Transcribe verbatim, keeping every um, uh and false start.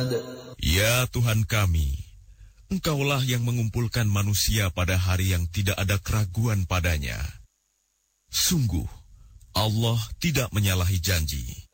Ya Tuhan kami, Engkaulah yang mengumpulkan manusia pada hari yang tidak ada keraguan padanya. Sungguh, Allah tidak menyalahi janji.